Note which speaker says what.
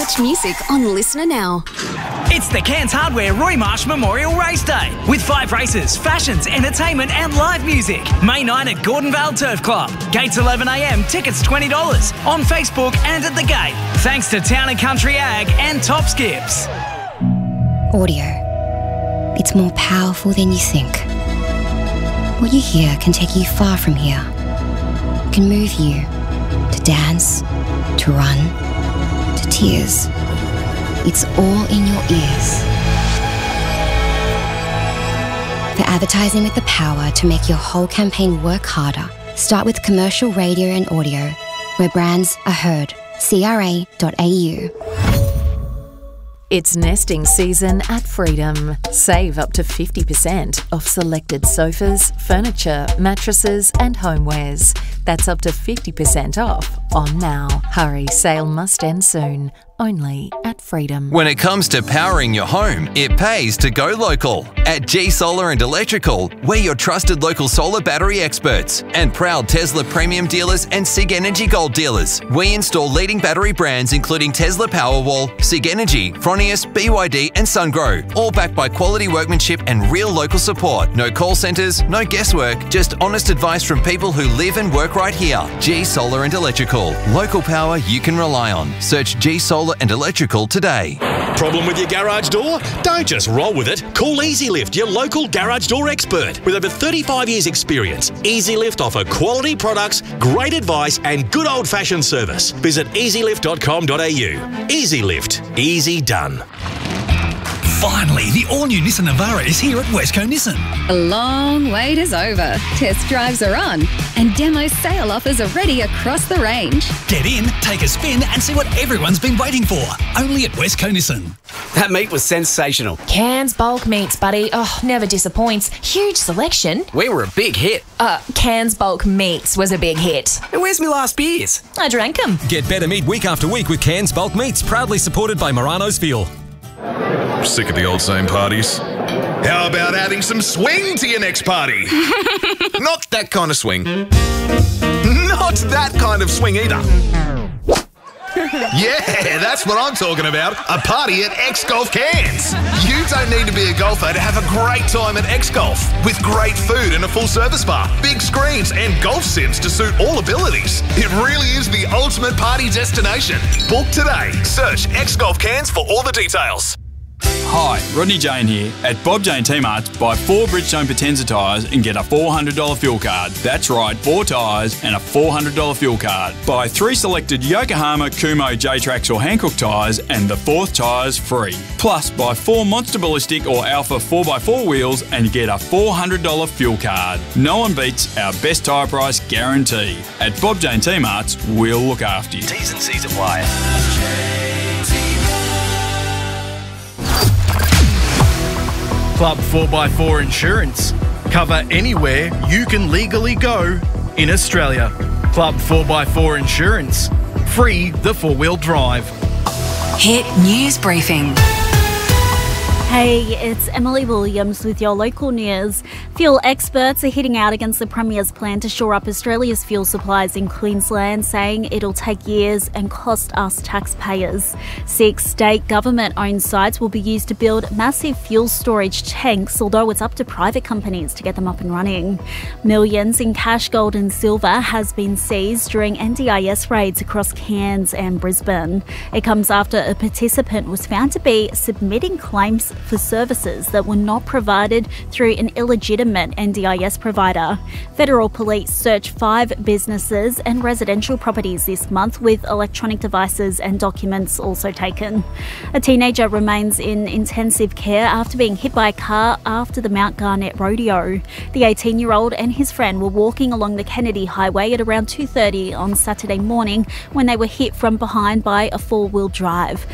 Speaker 1: Catch music on Listener now.
Speaker 2: It's the Cairns Hardware Roy Marsh Memorial Race Day with 5 races, fashions, entertainment and live music. May 9 at Gordonvale Turf Club. Gates 11am, tickets $20. On Facebook and at the gate. Thanks to Town and Country Ag and Top Skips.
Speaker 3: Audio. It's more powerful than you think. What you hear can take you far from here. It can move you to dance, to run, to tears. It's all in your ears. For advertising with the power to make your whole campaign work harder, start with commercial radio and audio, where brands are heard. CRA.au.
Speaker 4: It's nesting season at Freedom. Save up to 50% off selected sofas, furniture, mattresses and homewares. That's up to 50% off on now. Hurry, sale must end soon. Only at Freedom.
Speaker 5: When it comes to powering your home, it pays to go local. At G Solar and Electrical, we're your trusted local solar battery experts and proud Tesla Premium dealers and SIG Energy Gold dealers. We install leading battery brands including Tesla Powerwall, SIG Energy, Fronius, BYD and SunGrow, all backed by quality workmanship and real local support. No call centres, no guesswork, just honest advice from people who live and work right here. G Solar and Electrical. Local power you can rely on. Search G Solar and Electrical today.
Speaker 6: Problem with your garage door? Don't just roll with it. Call EasyLift, your local garage door expert. With over 35 years experience, EasyLift offer quality products, great advice and good old-fashioned service. Visit easylift.com.au. EasyLift. Easy done.
Speaker 7: Finally, the all-new Nissan Navara is here at Westco Nissan.
Speaker 8: The long wait is over. Test drives are on and demo sale offers are ready across the range.
Speaker 7: Get in, take a spin and see what everyone's been waiting for. Only at Westco Nissan.
Speaker 9: That meat was sensational.
Speaker 10: Cairns Bulk Meats, buddy. Oh, never disappoints. Huge selection.
Speaker 9: We were a big hit.
Speaker 10: Cairns Bulk Meats was a big hit.
Speaker 9: And where's my last beers?
Speaker 10: I drank them.
Speaker 11: Get better meat week after week with Cairns Bulk Meats, proudly supported by Morano's Fuel.
Speaker 12: Sick of the old same parties? How about adding some swing to your next party? Not that kind of swing. Not that kind of swing either. Yeah, that's what I'm talking about. A party at X Golf Cairns. You don't need to be a golfer to have a great time at X Golf. With great food and a full service bar, big screens and golf sims to suit all abilities. It really is the ultimate party destination. Book today. Search X Golf Cairns for all the details.
Speaker 13: Hi, Rodney Jane here. At Bob Jane T-Marts, buy 4 Bridgestone Potenza tyres and get a $400 fuel card. That's right, 4 tyres and a $400 fuel card. Buy 3 selected Yokohama, Kumho, J-Trax or Hankook tyres and the 4th tyre's free. Plus, buy 4 Monster Ballistic or Alpha 4x4 wheels and get a $400 fuel card. No one beats our best tyre price guarantee. At Bob Jane T-Marts, we'll look after you.
Speaker 9: T's and C's apply.
Speaker 14: Club 4x4 Insurance. Cover anywhere you can legally go in Australia. Club 4x4 Insurance. Free the 4-wheel drive.
Speaker 1: Hit News Briefing.
Speaker 15: Hey, it's Emily Williams with your local news. Fuel experts are hitting out against the Premier's plan to shore up Australia's fuel supplies in Queensland, saying it'll take years and cost us taxpayers. 6 state government-owned sites will be used to build massive fuel storage tanks, although it's up to private companies to get them up and running. Millions in cash, gold and silver has been seized during NDIS raids across Cairns and Brisbane. It comes after a participant was found to be submitting claims for services that were not provided through an illegitimate NDIS provider. Federal police searched 5 businesses and residential properties this month, with electronic devices and documents also taken. A teenager remains in intensive care after being hit by a car after the Mount Garnet rodeo. The 18-year-old and his friend were walking along the Kennedy Highway at around 2:30 on Saturday morning when they were hit from behind by a 4-wheel drive.